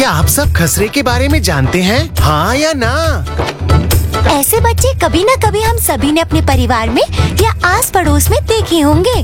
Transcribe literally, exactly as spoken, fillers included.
क्या आप सब खसरे के बारे में जानते हैं? हाँ या ना? ऐसे बच्चे कभी न कभी हम सभी ने अपने परिवार में या आस पड़ोस में देखे होंगे।